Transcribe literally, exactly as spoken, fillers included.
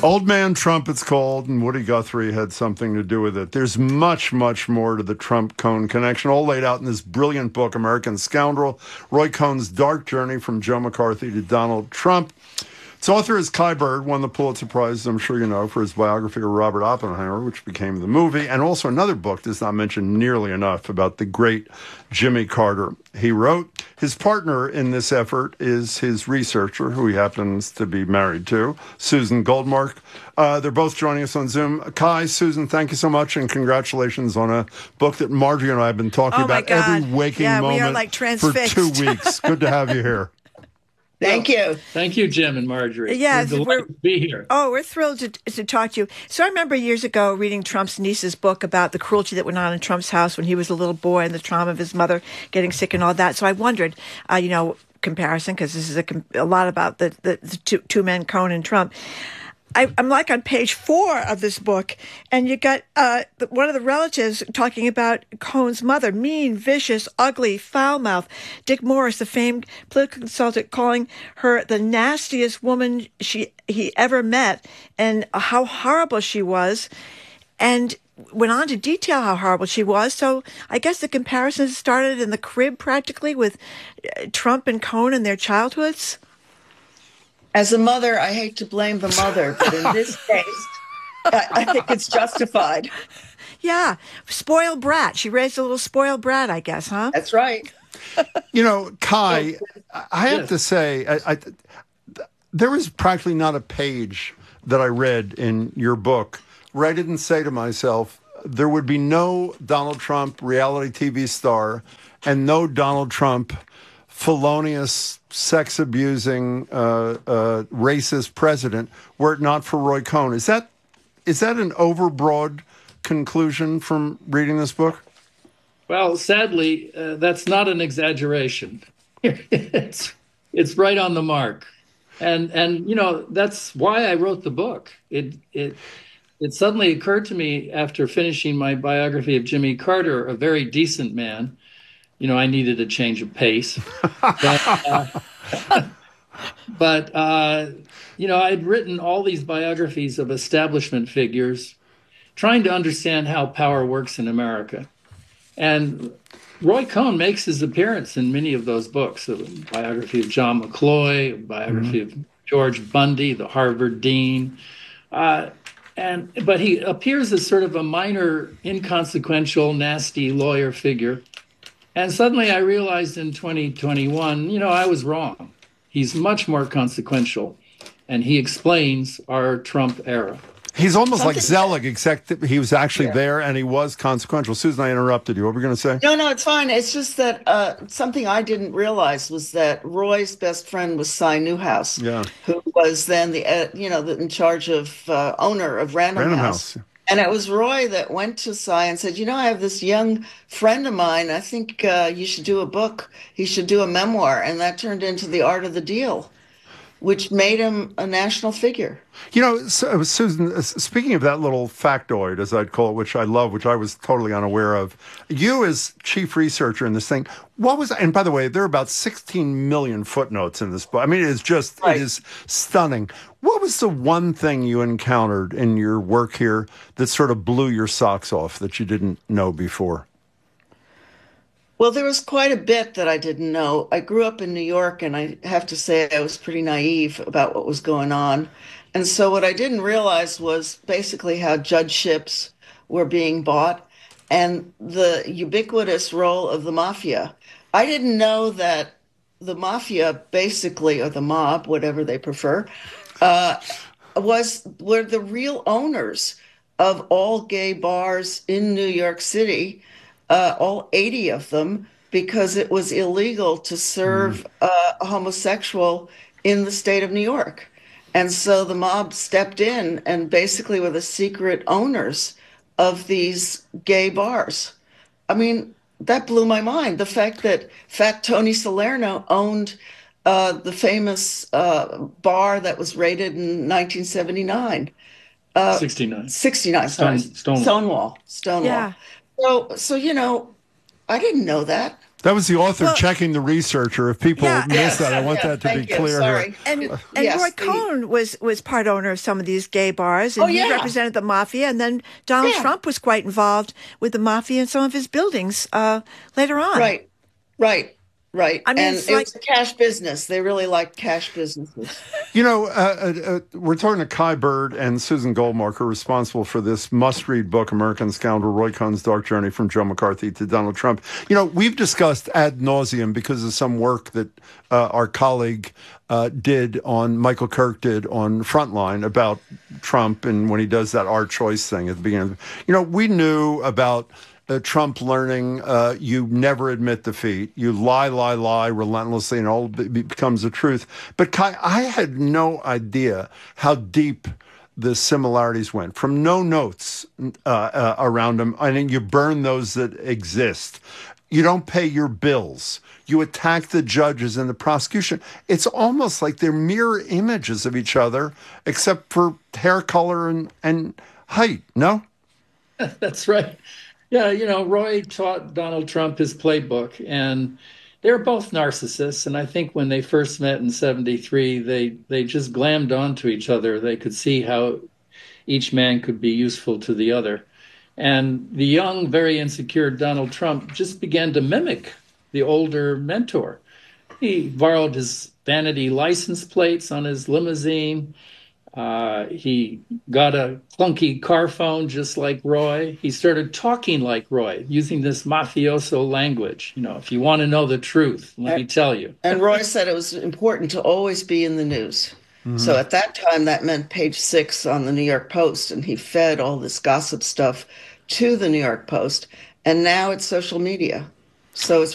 Old Man Trump, it's called, and Woody Guthrie had something to do with it. There's much, much more to the Trump-Cohn connection, all laid out in this brilliant book, American Scoundrel, Roy Cohn's Dark Journey from Joe McCarthy to Donald Trump. Its author is Kai Bird, won the Pulitzer Prize, I'm sure you know, for his biography of Robert Oppenheimer, which became the movie, and also another book that's not mentioned nearly enough about the great Jimmy Carter. He wrote. His partner in this effort is his researcher, who he happens to be married to, Susan Goldmark. Uh, they're both joining us on Zoom. Kai, Susan, thank you so much, and congratulations on a book that Marjorie and I have been talking oh about every waking yeah, moment we are like for two weeks. Good to have you here. Thank you. Thank you, Jim and Marjorie. Yeah, we're delighted to be here. Oh, we're thrilled to, to talk to you. So I remember years ago reading Trump's niece's book about the cruelty that went on in Trump's house when he was a little boy and the trauma of his mother getting sick and all that. So I wondered, uh, you know, comparison, because this is a, a lot about the, the, the two, two men, Cohn and Trump. I, I'm like on page four of this book, and you got uh, one of the relatives talking about Cohn's mother, mean, vicious, ugly, foul-mouthed. Dick Morris, the famed political consultant, calling her the nastiest woman she he ever met, and how horrible she was, and went on to detail how horrible she was. So I guess the comparisons started in the crib practically with Trump and Cohn and their childhoods. As a mother, I hate to blame the mother, but in this case, I, I think it's justified. Yeah, spoiled brat. She raised a little spoiled brat, I guess, huh? That's right. You know, Kai, I have yes. to say, I, I, there was practically not a page that I read in your book where I didn't say to myself, there would be no Donald Trump reality T V star and no Donald Trump felonious, sex-abusing, uh, uh, racist president were it not for Roy Cohn. Is that is that an overbroad conclusion from reading this book? Well, sadly, uh, that's not an exaggeration. it's it's right on the mark, and and you know that's why I wrote the book. It it it suddenly occurred to me after finishing my biography of Jimmy Carter, a very decent man. You know, I needed a change of pace. but, uh, but uh, you know, I'd written all these biographies of establishment figures, trying to understand how power works in America. And Roy Cohn makes his appearance in many of those books, a biography of John McCloy, a biography mm-hmm. of George Bundy, the Harvard dean. Uh, and but he appears as sort of a minor, inconsequential, nasty lawyer figure. And suddenly I realized in twenty twenty-one, you know, I was wrong. He's much more consequential, and he explains our Trump era. He's almost Something like Zelig, except that he was actually yeah. there and he was consequential. Susan, I interrupted you. What were you going to say? No, no, it's fine. It's just that uh, something I didn't realize was that Roy's best friend was Cy Newhouse, yeah. who was then the, uh, you know, the, in charge of uh, owner of Random, Random House. House. And it was Roy that went to Cy and said, you know, I have this young friend of mine. I think uh, you should do a book. He should do a memoir. And that turned into The Art of the Deal, which made him a national figure. You know, Susan, speaking of that little factoid, as I'd call it, which I love, which I was totally unaware of, you as chief researcher in this thing, what was, and by the way, there are about sixteen million footnotes in this book. I mean, it is just, right. it is stunning. What was the one thing you encountered in your work here that sort of blew your socks off that you didn't know before? Well, there was quite a bit that I didn't know. I grew up in New York, and I have to say I was pretty naive about what was going on. And so what I didn't realize was basically how judgeships were being bought and the ubiquitous role of the mafia. I didn't know that the mafia basically, or the mob, whatever they prefer, uh, was were the real owners of all gay bars in New York City, uh, all eighty of them, because it was illegal to serve mm. uh, a homosexual in the state of New York. And so the mob stepped in and basically were the secret owners of these gay bars. I mean, that blew my mind. The fact that Fat Tony Salerno owned uh, the famous uh, bar that was raided in nineteen seventy-nine. Uh, sixty-nine. sixty-nine, sorry. Stone, Stonewall. Stonewall. Stonewall. Yeah. So, so, you know, I didn't know that. That was the author Well, checking the researcher. If people Yeah, miss Yes, that, I want yeah, that to be thank you. clear Sorry. here. And and Yes, Roy the- Cohn was was part owner of some of these gay bars, and Oh, he yeah. represented the mafia. And then Donald Yeah. Trump was quite involved with the mafia in some of his buildings uh, later on. Right, right, right. I mean, and it's it like- was a cash business. They really liked cash businesses. You know, uh, uh, uh, we're talking to Kai Bird and Susan Goldmarker, responsible for this must-read book, American Scoundrel, Roy Cohn's Dark Journey from Joe McCarthy to Donald Trump. You know, we've discussed ad nauseum because of some work that uh, our colleague uh, did on, Michael Kirk did on Frontline about Trump and when he does that our choice thing at the beginning. You know, we knew about Uh, Trump learning uh, you never admit defeat. You lie, lie, lie relentlessly, and all be- becomes the truth. But Kai, I had no idea how deep the similarities went. From no notes uh, uh, around him, I mean, you burn those that exist. You don't pay your bills. You attack the judges and the prosecution. It's almost like they're mirror images of each other, except for hair color and, and height. No? That's right. Yeah, you know, Roy taught Donald Trump his playbook, and they're both narcissists. And I think when they first met in seventy-three, they they just glammed onto each other. They could see how each man could be useful to the other. And the young, very insecure Donald Trump just began to mimic the older mentor. He borrowed his vanity license plates on his limousine. Uh, he got a clunky car phone just like Roy. He started talking like Roy, using this mafioso language. You know, if you want to know the truth, let me tell you. And Roy said it was important to always be in the news. So at that time, that meant page six on the New York Post, and he fed all this gossip stuff to the New York Post. And now it's social media. So it's